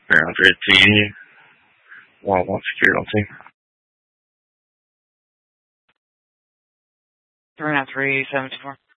Ground 15, 1-1 security on scene. 393, 724.